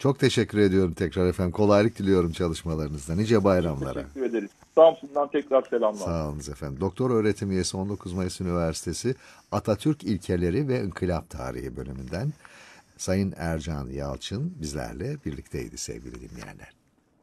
Çok teşekkür ediyorum tekrar efendim. Kolaylık diliyorum çalışmalarınızda. Nice Çok bayramlara. teşekkür ederiz. Samsun'dan tekrar selamlar. Sağ olunuz efendim. Doktor öğretim üyesi 19 Mayıs Üniversitesi Atatürk İlkeleri ve İnkılap Tarihi bölümünden Sayın Ercan Yalçın bizlerle birlikteydi sevgili dinleyenler.